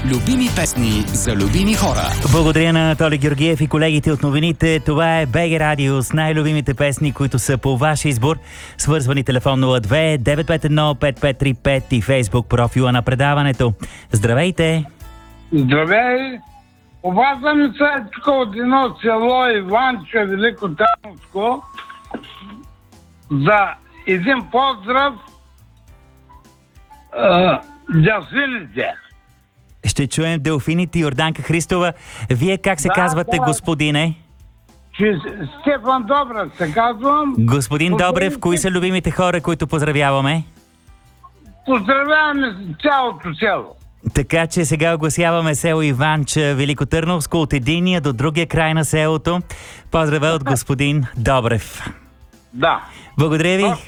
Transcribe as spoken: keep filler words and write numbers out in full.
Любими песни за любими хора. Благодаря на Толи Георгиев и колегите от новините. Това е БГ Радио с най-любимите песни, които са по ваш избор. Свързвани телефон нула две девет пет едно пет пет три пет и Фейсбук профила на предаването. Здравейте! Здравей! Обаждам се тук от едно село Иванче, Велико Търновско, за един поздрав а, дясилите. Ще чуем Делфините и Йорданка Христова. Вие как се Да, казвате, да. господине? Че Стефан Добрев се казвам. Господин Добрев, кои са любимите хора, които поздравяваме? Поздравяваме цялото село. Така че сега огласяваме село Иванче, Велико Търновско, от единия до другия край на селото. Поздрава от господин Добрев. Да. Благодаря ви.